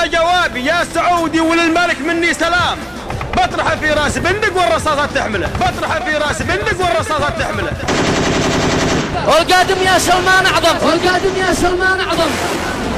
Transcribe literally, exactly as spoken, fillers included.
أنا جوابي يا سعودي وللملك مني سلام، بطرحه في راس بندق والرصاصات تحمله، بطرحه في راس بندق والرصاصات تحمله. والقادم يا سلمان أعظم، والقادم يا سلمان أعظم.